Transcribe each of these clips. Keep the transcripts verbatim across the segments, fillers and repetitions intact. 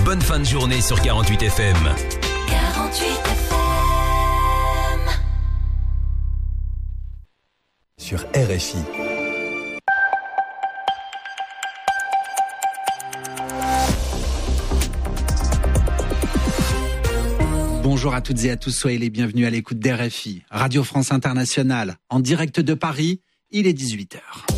bonne fin de journée sur quarante-huit F M. quarante-huit F M. Sur R F I. Bonjour à toutes et à tous, soyez les bienvenus à l'écoute d'R F I, Radio France Internationale, en direct de Paris, il est dix-huit heures.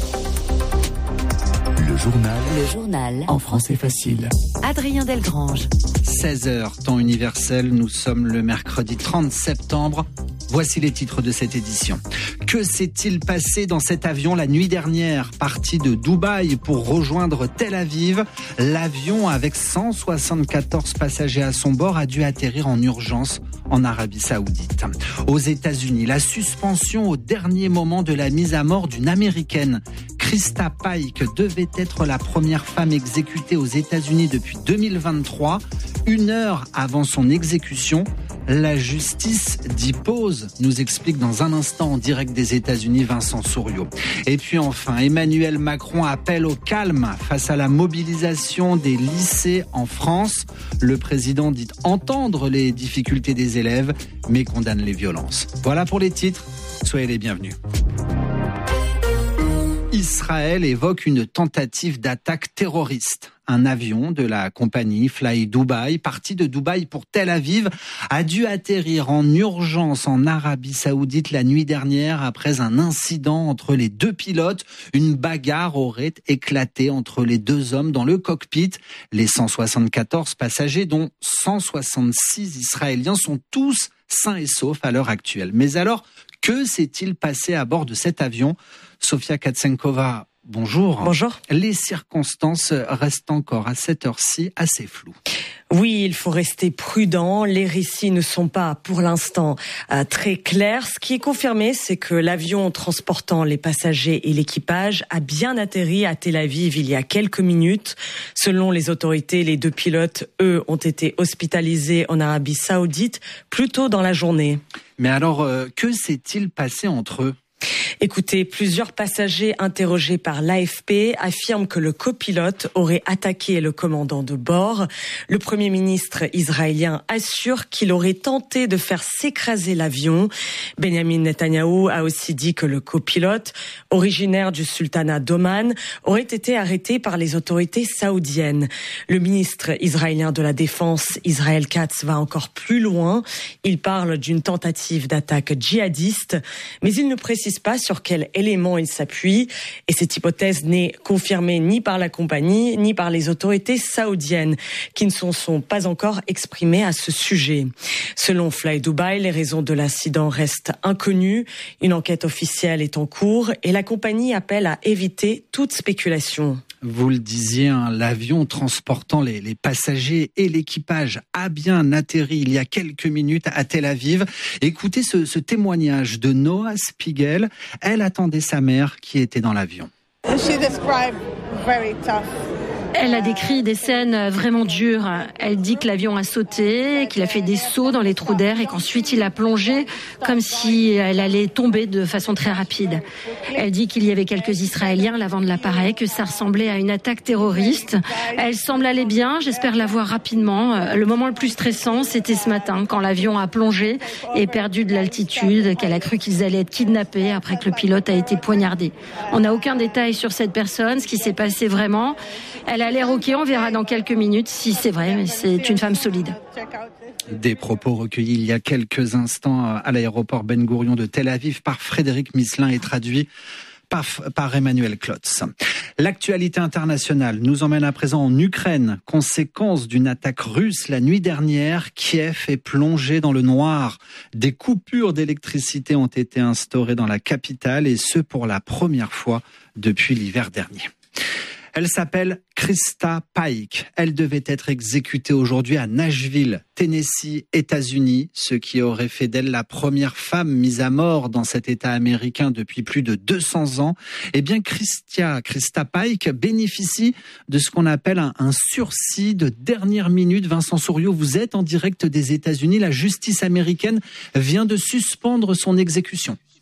Le journal. Le journal. En français facile. Adrien Delgrange. seize heures, temps universel, nous sommes le mercredi trente septembre. Voici les titres de cette édition. Que s'est-il passé dans cet avion la nuit dernière, parti de Dubaï pour rejoindre Tel Aviv? L'avion avec cent soixante-quatorze passagers à son bord a dû atterrir en urgence en Arabie Saoudite. Aux États-Unis, la suspension au dernier moment de la mise à mort d'une Américaine. Krista Pike devait être la première femme exécutée aux États-Unis depuis deux mille vingt-trois. Une heure avant son exécution, la justice dit pause, nous explique dans un instant en direct des États-Unis Vincent Souriau. Et puis enfin, Emmanuel Macron appelle au calme face à la mobilisation des lycées en France. Le président dit entendre les difficultés des élèves, mais condamne les violences. Voilà pour les titres, soyez les bienvenus. Israël évoque une tentative d'attaque terroriste. Un avion de la compagnie Fly Dubai, parti de Dubaï pour Tel Aviv, a dû atterrir en urgence en Arabie Saoudite la nuit dernière après un incident entre les deux pilotes. Une bagarre aurait éclaté entre les deux hommes dans le cockpit. Les cent soixante-quatorze passagers, dont cent soixante-six Israéliens, sont tous sains et saufs à l'heure actuelle. Mais alors, que s'est-il passé à bord de cet avion ? Sofia Katsenkova, bonjour. Bonjour. Les circonstances restent encore à cette heure-ci assez floues. Oui, il faut rester prudent. Les récits ne sont pas, pour l'instant, euh, très clairs. Ce qui est confirmé, c'est que l'avion transportant les passagers et l'équipage a bien atterri à Tel Aviv il y a quelques minutes. Selon les autorités, les deux pilotes, eux, ont été hospitalisés en Arabie Saoudite plus tôt dans la journée. Mais alors, euh, que s'est-il passé entre eux ? Écoutez, plusieurs passagers interrogés par l'A F P affirment que le copilote aurait attaqué le commandant de bord. Le Premier ministre israélien assure qu'il aurait tenté de faire s'écraser l'avion. Benjamin Netanyahou a aussi dit que le copilote, originaire du sultanat d'Oman, aurait été arrêté par les autorités saoudiennes. Le ministre israélien de la Défense, Israël Katz, va encore plus loin. Il parle d'une tentative d'attaque djihadiste, mais il ne précise pas sur quel élément il s'appuie. Et cette hypothèse n'est confirmée ni par la compagnie, ni par les autorités saoudiennes, qui ne se sont pas encore exprimées à ce sujet. Selon Fly Dubai, les raisons de l'incident restent inconnues. Une enquête officielle est en cours et la compagnie appelle à éviter toute spéculation. Vous le disiez, hein, l'avion transportant les, les passagers et l'équipage a bien atterri il y a quelques minutes à Tel Aviv. Écoutez ce, ce témoignage de Noah Spiegel. Elle attendait sa mère qui était dans l'avion. She described very tough. Elle a décrit des scènes vraiment dures. Elle dit que l'avion a sauté, qu'il a fait des sauts dans les trous d'air et qu'ensuite il a plongé comme si elle allait tomber de façon très rapide. Elle dit qu'il y avait quelques Israéliens à l'avant de l'appareil, que ça ressemblait à une attaque terroriste. Elle semble aller bien, j'espère la voir rapidement. Le moment le plus stressant, c'était ce matin, quand l'avion a plongé et perdu de l'altitude, qu'elle a cru qu'ils allaient être kidnappés après que le pilote a été poignardé. On n'a aucun détail sur cette personne, ce qui s'est passé vraiment. Elle a l'air ok, on verra dans quelques minutes si c'est vrai, mais c'est une femme solide. Des propos recueillis il y a quelques instants à l'aéroport Ben Gourion de Tel Aviv par Frédéric Misselin et traduit par, par Emmanuel Klotz. L'actualité internationale nous emmène à présent en Ukraine. Conséquence d'une attaque russe la nuit dernière, Kiev est plongé dans le noir. Des coupures d'électricité ont été instaurées dans la capitale et ce pour la première fois depuis l'hiver dernier. Elle s'appelle Krista Pike. Elle devait être exécutée aujourd'hui à Nashville, Tennessee, États-Unis, ce qui aurait fait d'elle la première femme mise à mort dans cet État américain depuis plus de deux cents ans. Eh bien, Christia, Krista Pike bénéficie de ce qu'on appelle un, un sursis de dernière minute. Vincent Souriau, vous êtes en direct des États-Unis. La justice américaine vient de suspendre son exécution.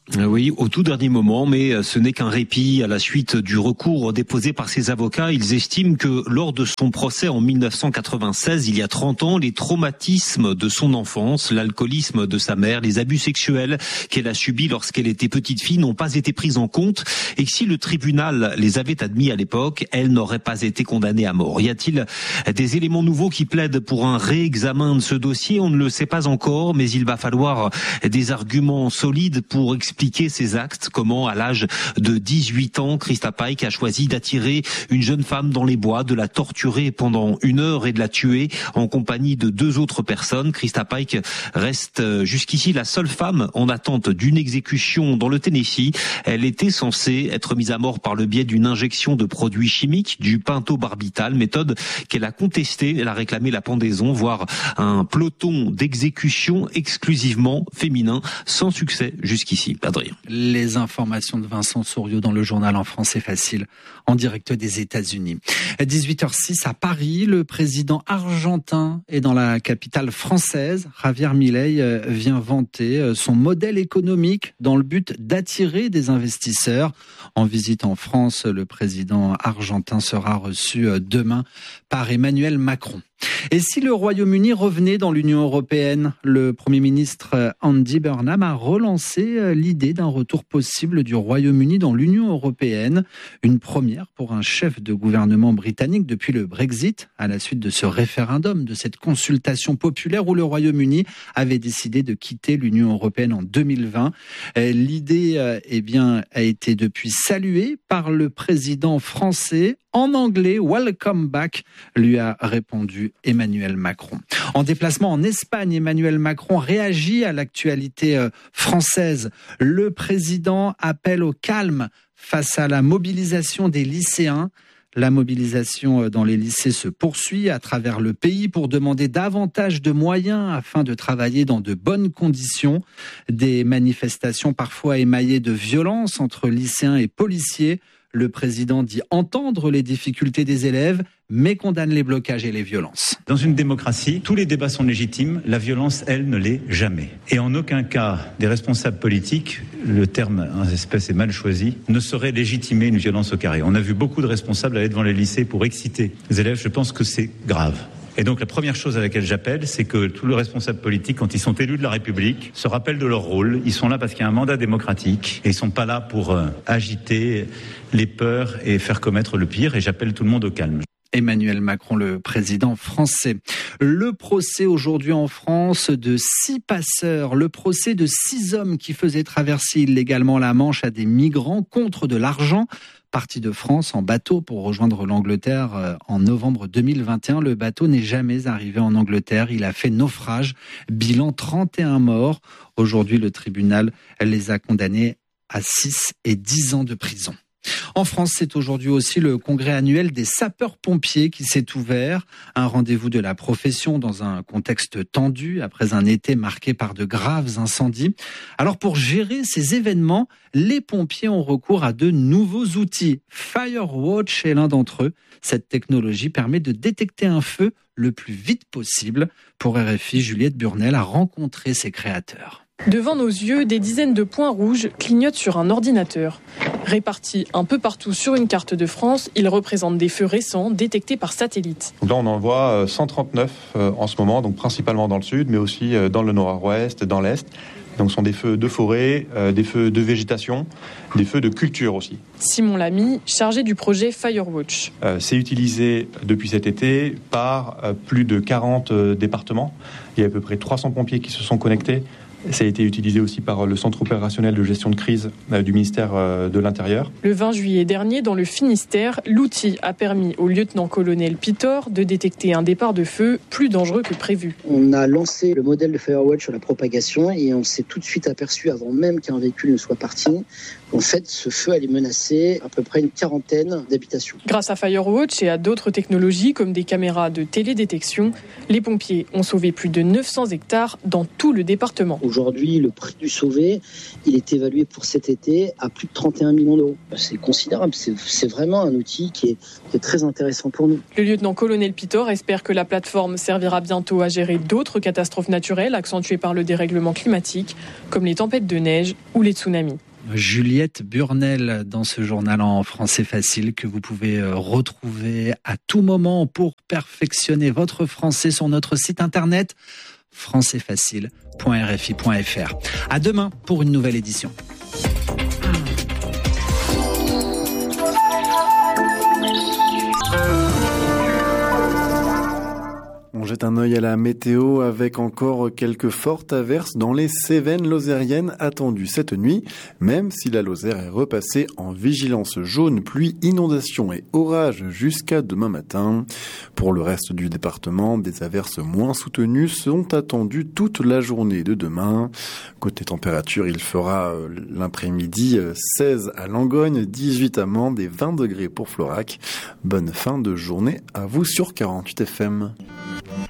Oui, au tout dernier moment, mais ce n'est qu'un répit à la suite du recours déposé par ses avocats. Ils estiment que lors de son procès en mille neuf cent quatre-vingt-seize, il y a trente ans, les traumatismes de son enfance, l'alcoolisme de sa mère, les abus sexuels qu'elle a subis lorsqu'elle était petite fille n'ont pas été pris en compte et que si le tribunal les avait admis à l'époque, elle n'aurait pas été condamnée à mort. Y a-t-il des éléments nouveaux qui plaident pour un réexamen de ce dossier? On ne le sait pas encore, mais il va falloir des arguments solides pour expliquer expliquer ses actes, comment à l'âge de dix-huit ans, Krista Paik a choisi d'attirer une jeune femme dans les bois, de la torturer pendant une heure et de la tuer en compagnie de deux autres personnes. Krista Paik reste jusqu'ici la seule femme en attente d'une exécution dans le Tennessee. Elle était censée être mise à mort par le biais d'une injection de produits chimiques, du pentobarbital, méthode qu'elle a contestée. Elle a réclamé la pendaison, voire un peloton d'exécution exclusivement féminin, sans succès jusqu'ici. Adrien. Les informations de Vincent Souriau dans le journal En français facile, en direct des États-Unis. À dix-huit heures six à Paris, le président argentin est dans la capitale française. Javier Milei vient vanter son modèle économique dans le but d'attirer des investisseurs. En visite en France, le président argentin sera reçu demain par Emmanuel Macron. Et si le Royaume-Uni revenait dans l'Union européenne, le Premier ministre Andy Burnham a relancé l'idée d'un retour possible du Royaume-Uni dans l'Union européenne. Une première pour un chef de gouvernement britannique depuis le Brexit, à la suite de ce référendum, de cette consultation populaire où le Royaume-Uni avait décidé de quitter l'Union européenne en deux mille vingt. L'idée eh bien, a été depuis saluée par le président français. En anglais, welcome back, lui a répondu Emmanuel Macron. En déplacement en Espagne, Emmanuel Macron réagit à l'actualité française. Le président appelle au calme face à la mobilisation des lycéens. La mobilisation dans les lycées se poursuit à travers le pays pour demander davantage de moyens afin de travailler dans de bonnes conditions. Des manifestations parfois émaillées de violence entre lycéens et policiers. Le président dit entendre les difficultés des élèves, mais condamne les blocages et les violences. Dans une démocratie, tous les débats sont légitimes, la violence, elle, ne l'est jamais. Et en aucun cas, des responsables politiques, le terme en espèce est mal choisi, ne sauraient légitimer une violence au carré. On a vu beaucoup de responsables aller devant les lycées pour exciter les élèves, je pense que c'est grave. Et donc la première chose à laquelle j'appelle, c'est que tous les responsables politiques, quand ils sont élus de la République, se rappellent de leur rôle. Ils sont là parce qu'il y a un mandat démocratique et ils ne sont pas là pour euh, agiter les peurs et faire commettre le pire. Et j'appelle tout le monde au calme. Emmanuel Macron, le président français. Le procès aujourd'hui en France de six passeurs, le procès de six hommes qui faisaient traverser illégalement la Manche à des migrants contre de l'argent. Parti de France en bateau pour rejoindre l'Angleterre en novembre deux mille vingt et un. Le bateau n'est jamais arrivé en Angleterre. Il a fait naufrage. Bilan trente et un morts. Aujourd'hui, le tribunal les a condamnés à six et dix ans de prison. En France, c'est aujourd'hui aussi le congrès annuel des sapeurs-pompiers qui s'est ouvert. Un rendez-vous de la profession dans un contexte tendu après un été marqué par de graves incendies. Alors pour gérer ces événements, les pompiers ont recours à de nouveaux outils. Firewatch est l'un d'entre eux. Cette technologie permet de détecter un feu le plus vite possible. Pour R F I, Juliette Burnel a rencontré ses créateurs. Devant nos yeux, des dizaines de points rouges clignotent sur un ordinateur. Répartis un peu partout sur une carte de France, ils représentent des feux récents détectés par satellite. Donc là, on en voit cent trente-neuf en ce moment, donc principalement dans le sud, mais aussi dans le nord-ouest, dans l'est. Donc ce sont des feux de forêt, euh, des feux de végétation, des feux de culture aussi. Simon Lamy, chargé du projet Firewatch. Euh, c'est utilisé depuis cet été par euh, plus de quarante euh, départements. Il y a à peu près trois cents pompiers qui se sont connectés. Ça a été utilisé aussi par le centre opérationnel de gestion de crise euh, du ministère euh, de l'Intérieur. Le vingt juillet dernier, dans le Finistère, l'outil a permis au lieutenant-colonel Pitor de détecter un départ de feu plus dangereux que prévu. On a lancé le modèle de Firewatch sur la propagation et on s'est tout de suite aperçu, avant même qu'un véhicule ne soit parti, qu'en fait ce feu allait menacer à peu près une quarantaine d'habitations. Grâce à Firewatch et à d'autres technologies comme des caméras de télédétection, les pompiers ont sauvé plus de neuf cents hectares dans tout le département. Aujourd'hui, le prix du sauvé, il est évalué pour cet été à plus de trente et un millions d'euros. C'est considérable, c'est, c'est vraiment un outil qui est, qui est très intéressant pour nous. Le lieutenant-colonel Pitor espère que la plateforme servira bientôt à gérer d'autres catastrophes naturelles accentuées par le dérèglement climatique, comme les tempêtes de neige ou les tsunamis. Juliette Burnel dans ce journal en français facile que vous pouvez retrouver à tout moment pour perfectionner votre français sur notre site internet français facile point r f i point f r. À demain pour une nouvelle édition. On jette un œil à la météo avec encore quelques fortes averses dans les Cévennes lozériennes attendues cette nuit, même si la Lozère est repassée en vigilance jaune, pluie, inondation et orage jusqu'à demain matin. Pour le reste du département, des averses moins soutenues sont attendues toute la journée de demain. Côté température, il fera l'après-midi seize à Langogne, dix-huit à Mende et vingt degrés pour Florac. Bonne fin de journée à vous sur quarante-huit F M.